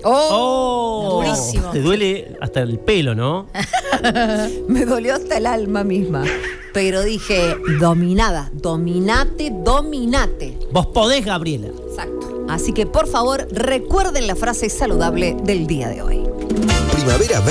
¡Oh! Durísimo. Te duele hasta el pelo, ¿no? Me dolió hasta el alma misma. Pero dije, dominada, dominate. Vos podés, Gabriela. Exacto. Así que por favor, recuerden la frase saludable del día de hoy. Primavera